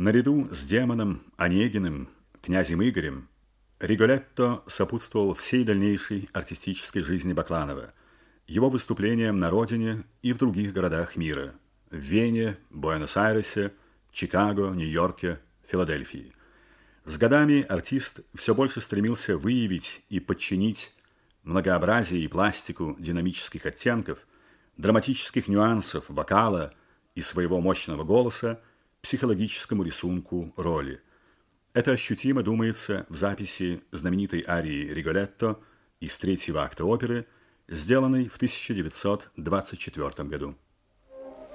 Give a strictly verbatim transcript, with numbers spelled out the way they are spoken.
Наряду с Демоном, Онегиным, князем Игорем Риголетто сопутствовал всей дальнейшей артистической жизни Бакланова, его выступлениям на родине и в других городах мира – в Вене, Буэнос-Айресе, Чикаго, Нью-Йорке, Филадельфии. С годами артист все больше стремился выявить и подчинить многообразие и пластику динамических оттенков, драматических нюансов вокала и своего мощного голоса психологическому рисунку роли. Это ощутимо, думается, в записи знаменитой арии Риголетто из третьего акта оперы, сделанной в тысяча девятьсот двадцать четвёртом году.